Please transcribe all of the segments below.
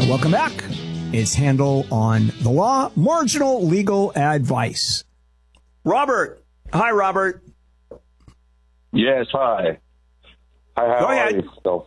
Welcome back. It's Handel on the Law, marginal legal advice. Robert. Hi, Robert. Yes, hi. Go ahead.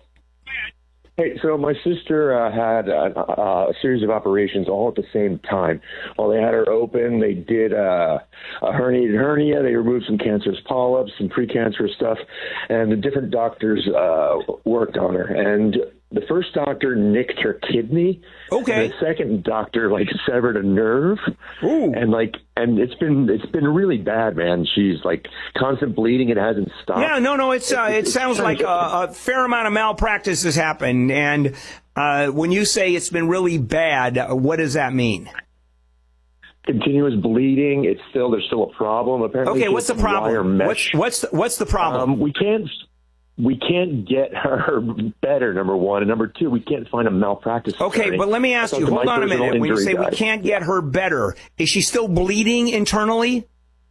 Hey, so my sister had a series of operations all at the same time. While they had her open, they did a herniated hernia. They removed some cancerous polyps, some precancerous stuff, and the different doctors worked on her. And the first doctor nicked her kidney. Okay. And the second doctor severed a nerve. Ooh. And it's been really bad, man. She's constant bleeding. It hasn't stopped. Yeah, no. It sounds like a fair amount of malpractice has happened. And when you say it's been really bad, what does that mean? Continuous bleeding. There's still a problem. Apparently, okay. What's the problem? What's the problem? We can't get her better, number one. And number two, we can't find a malpractice attorney. Okay, but let me ask you, hold on a minute. When you say we can't get her better, is she still bleeding internally?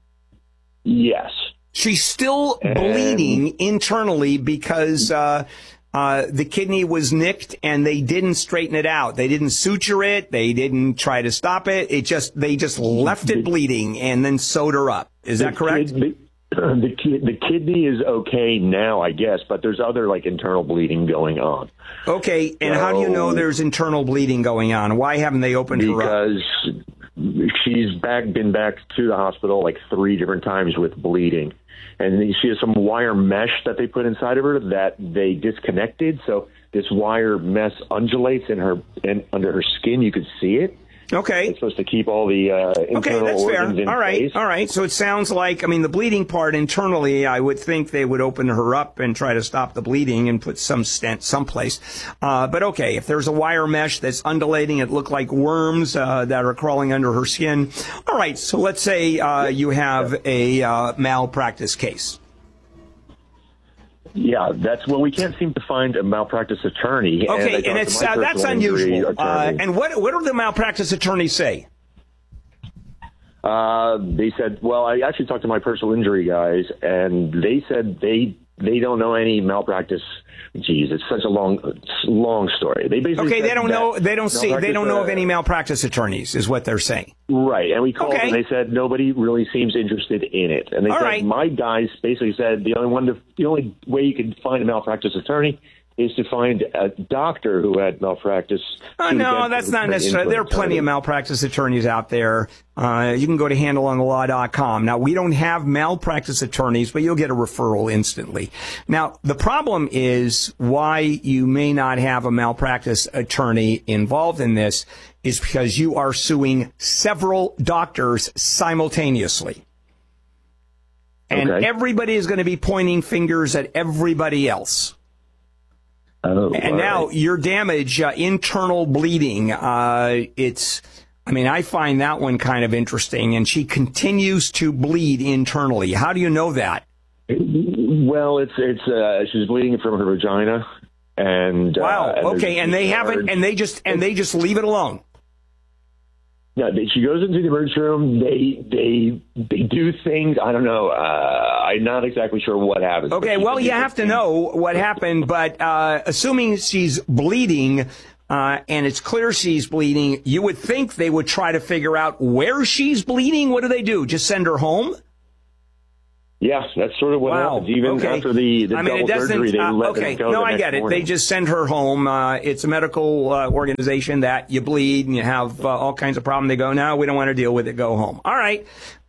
Yes. She's still bleeding internally because the kidney was nicked and they didn't straighten it out. They didn't suture it. They didn't try to stop it. They just left it bleeding and then sewed her up. Is that correct? The kidney is okay now, I guess, but there's other internal bleeding going on. Okay, and how do you know there's internal bleeding going on? Why haven't they opened her up? Because she's been back to the hospital 3 different times with bleeding. And she has some wire mesh that they put inside of her that they disconnected. So this wire mesh undulates under her skin. You could see it. Okay. It's supposed to keep all the internal that's organs fair. in place. All right. So it sounds like, the bleeding part internally, I would think they would open her up and try to stop the bleeding and put some stent someplace. But okay, if there's a wire mesh that's undulating, it looked like worms that are crawling under her skin. All right. So let's say you have a malpractice case. Yeah, we can't seem to find a malpractice attorney. Okay, and it's that's unusual. And what do the malpractice attorneys say? They said, well, I actually talked to my personal injury guys, and they said they don't know any malpractice. Geez, it's such a long story. They basically they don't know of any malpractice attorneys, is what they're saying. Right, and we called and they said nobody really seems interested in it. And they said my guys basically said the only way you can find a malpractice attorney is to find a doctor who had malpractice. No, that's not necessary. There are plenty of malpractice attorneys out there. You can go to handelonthelaw.com. Now, we don't have malpractice attorneys, but you'll get a referral instantly. Now, the problem is why you may not have a malpractice attorney involved in this is because you are suing several doctors simultaneously. And everybody is going to be pointing fingers at everybody else. And now your damage, internal bleeding, I find that one kind of interesting. And she continues to bleed internally. How do you know that? Well, she's bleeding from her vagina. And wow. Okay. And they haven't, and they just leave it alone. Yeah, she goes into the emergency room. They do things. I don't know. I'm not exactly sure what happens. Okay, well, you have to know what happened, but assuming she's bleeding and it's clear she's bleeding, you would think they would try to figure out where she's bleeding. What do? Just send her home? Yeah, that's sort of what happens. Even after the double surgery, they let them go. No, I get it. They just send her home. It's a medical organization that you bleed and you have all kinds of problems. They go, no, we don't want to deal with it. Go home. All right.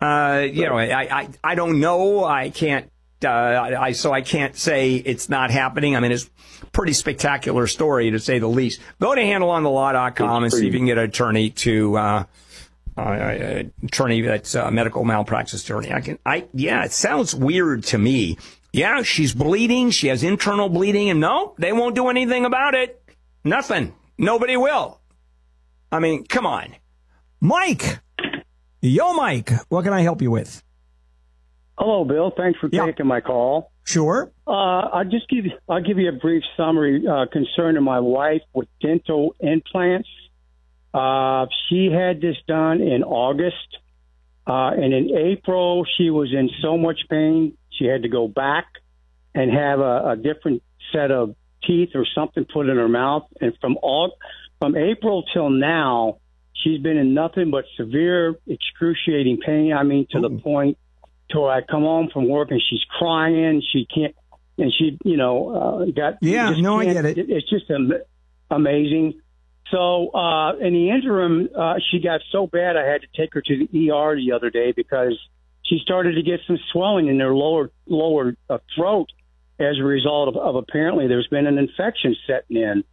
I don't know. I can't. So I can't say it's not happening. It's a pretty spectacular story to say the least. Go to handelonthelaw.com and see if you can get an attorney to. Attorney that's a medical malpractice attorney. It sounds weird to me. Yeah, she's bleeding. She has internal bleeding, and no, they won't do anything about it. Nothing. Nobody will. Come on. Mike. Yo, Mike. What can I help you with? Hello, Bill. Thanks for taking my call. Sure. I'll give you a brief summary concerning my wife with dental implants. She had this done in August, and in April she was in so much pain she had to go back and have a different set of teeth or something put in her mouth. And from from April till now, she's been in nothing but severe, excruciating pain. I mean, to the point to where I come home from work and she's crying. She can't, and she, got. I get it. It's just amazing. So in the interim, she got so bad I had to take her to the ER the other day because she started to get some swelling in her lower throat as a result of apparently there's been an infection setting in.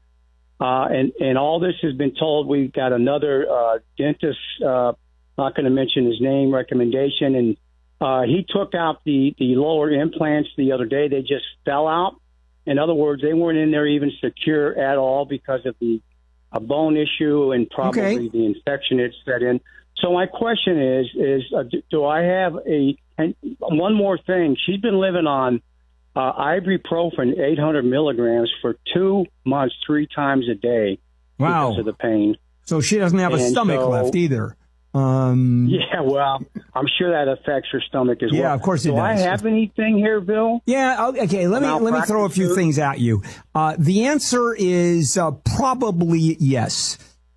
And all this has been told. We've got another dentist, not going to mention his name, recommendation, and he took out the lower implants the other day. They just fell out. In other words, they weren't in there even secure at all because of a bone issue and probably the infection it set in. So my question is do I have and one more thing? She's been living on ibuprofen 800 milligrams for 2 months, 3 times a day because of the pain. So she doesn't have a stomach left either. Yeah, well, I'm sure that affects her stomach as well. Yeah, of course it does. Do I have anything here, Bill? Yeah, okay, let me throw a few things at you. The answer is probably yes.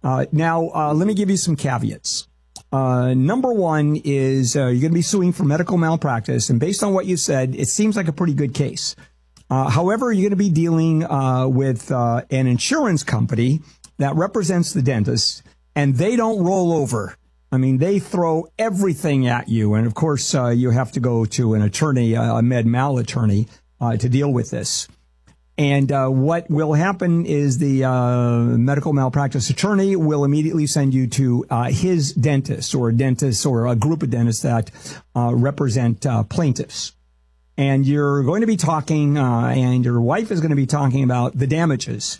Now, let me give you some caveats. Number one is you're going to be suing for medical malpractice, and based on what you said, it seems like a pretty good case. However, you're going to be dealing with an insurance company that represents the dentist, and they don't roll over. I mean, they throw everything at you, and of course, you have to go to an attorney, a med mal attorney, to deal with this. And what will happen is the medical malpractice attorney will immediately send you to his dentist or a group of dentists that represent plaintiffs. And you're going to be talking, and your wife is going to be talking about the damages,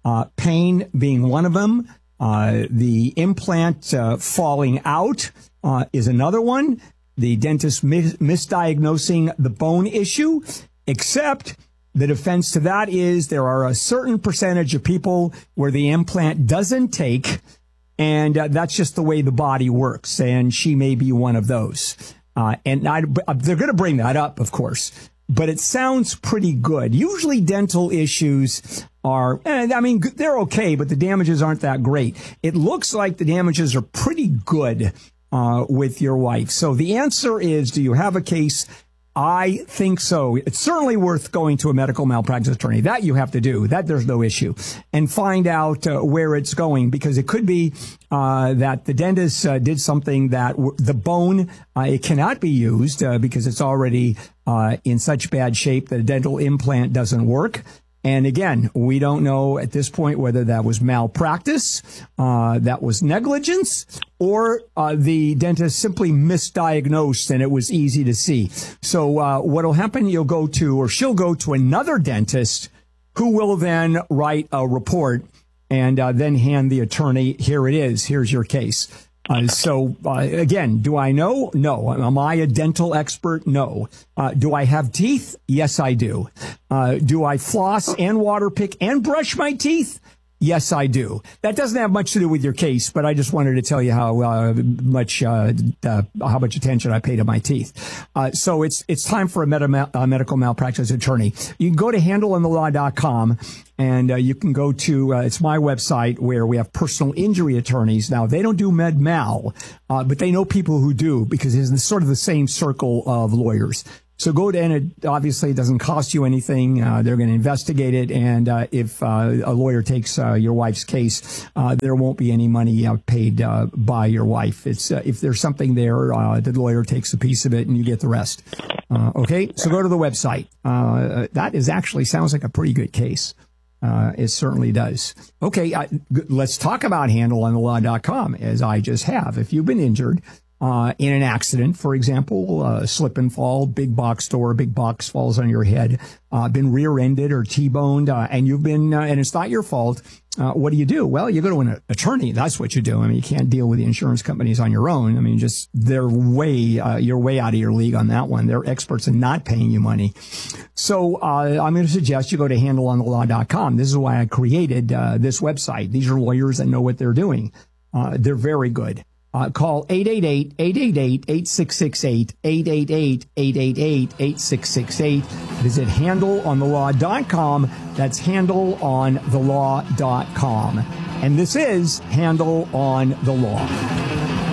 pain being one of them. The implant falling out is another one. The dentist misdiagnosing the bone issue, except the defense to that is there are a certain percentage of people where the implant doesn't take, and that's just the way the body works, and she may be one of those. They're going to bring that up, of course, but it sounds pretty good. Usually dental issues are, they're okay, but the damages aren't that great. It looks like the damages are pretty good with your wife. So the answer is, do you have a case? I think so. It's certainly worth going to a medical malpractice attorney. That you have to do. That there's no issue. And find out where it's going, because it could be that the dentist did something that the bone, it cannot be used because it's already in such bad shape that a dental implant doesn't work. And again, we don't know at this point whether that was malpractice, that was negligence, or the dentist simply misdiagnosed and it was easy to see. So what will happen, she'll go to another dentist who will then write a report and then hand the attorney, here it is, here's your case. Again, do I know? No. Am I a dental expert? No. Do I have teeth? Yes, I do. Do I floss and water pick and brush my teeth? Yes, I do. That doesn't have much to do with your case, but I just wanted to tell you how much attention I pay to my teeth. So it's time for a medical malpractice attorney. You can go to handleonthelaw.com and you can go to it's my website where we have personal injury attorneys. Now they don't do med mal, but they know people who do because it's sort of the same circle of lawyers. So go to, and it obviously doesn't cost you anything. They're going to investigate it. And if a lawyer takes your wife's case, there won't be any money paid by your wife. It's if there's something there, the lawyer takes a piece of it and you get the rest. Okay, so go to the website. That sounds like a pretty good case. It certainly does. Okay, let's talk about handleonthelaw.com, as I just have. If you've been injured in an accident, for example, slip and fall, big box falls on your head, been rear-ended or T-boned, and you've been, and it's not your fault. What do? Well, you go to an attorney. That's what you do. I mean, you can't deal with the insurance companies on your own. I mean, you're way out of your league on that one. They're experts in not paying you money. So, I'm going to suggest you go to handleonthelaw.com. This is why I created, this website. These are lawyers that know what they're doing. They're very good. Call 888-888-8668, 888-888-8668. Visit handleonthelaw.com. That's handleonthelaw.com. And this is Handel on the Law.